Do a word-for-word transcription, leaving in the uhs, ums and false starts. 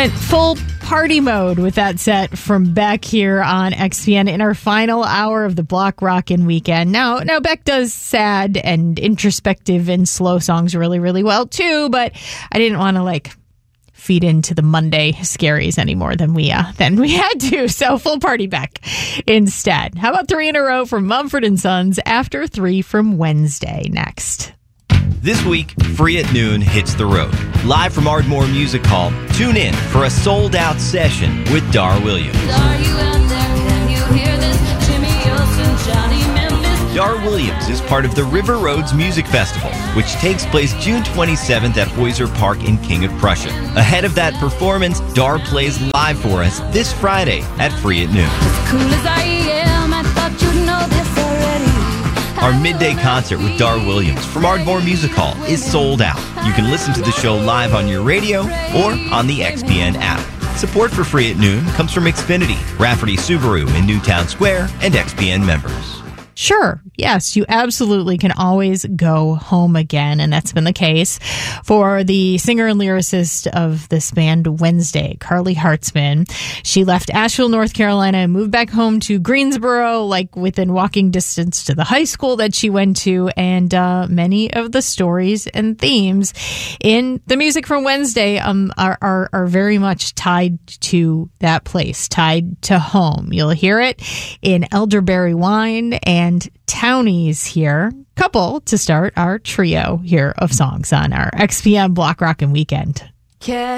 Went full party mode with that set from Beck here on X P N in our final hour of the Block Rockin' Weekend. Now, now Beck does sad and introspective and slow songs really, really well too, but I didn't want to like feed into the Monday scaries any more than we uh, than we had to. So full party Beck instead. How about three in a row from Mumford and Sons after three from Wednesday next? This week, Free at Noon hits the road. Live from Ardmore Music Hall, tune in for a sold-out session with Dar Williams. Are you out there? Can you hear this? Jimmy Olsen, Johnny Memphis. Dar Williams is part of the River Roads Music Festival, which takes place June twenty-seventh at Oyster Park in King of Prussia. Ahead of that performance, Dar plays live for us this Friday at Free at Noon. As cool as I am, I thought you'd know this already. Our midday concert with Dar Williams from Ardmore Music Hall is sold out. You can listen to the show live on your radio or on the X P N app. Support for Free at Noon comes from Xfinity, Rafferty Subaru in Newtown Square, and X P N members. Sure. Yes, you absolutely can always go home again. And that's been the case for the singer and lyricist of this band Wednesday, Carly Hartzman. She left Asheville, North Carolina and moved back home to Greensboro, like within walking distance to the high school that she went to. And uh, many of the stories and themes in the music from Wednesday um, are, are, are very much tied to that place, tied to home. You'll hear it in Elderberry Wine and And Townies here, couple to start our trio here of songs on our X P M Block Rockin' Weekend.